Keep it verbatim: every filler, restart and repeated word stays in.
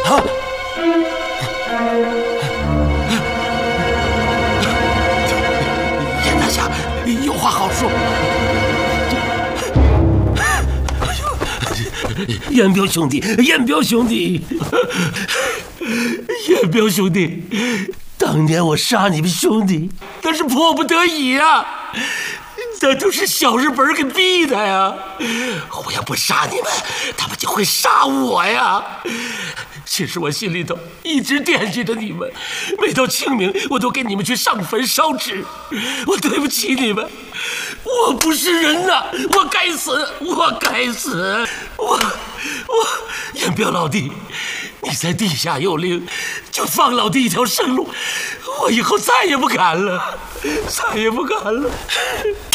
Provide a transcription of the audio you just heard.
啊！严大侠有话好说。严彪兄弟，严彪兄弟，严彪兄弟，当年我杀你们兄弟，那是迫不得已啊，那都是小日本给逼的呀。我要不杀你们，他们就会杀我呀。其实我心里头一直惦记着你们，每到清明我都给你们去上坟烧纸。我对不起你们，我不是人呐，我该死，我该死，我我严彪老弟，你在地下有灵，就放老弟一条生路，我以后再也不敢了，再也不敢了。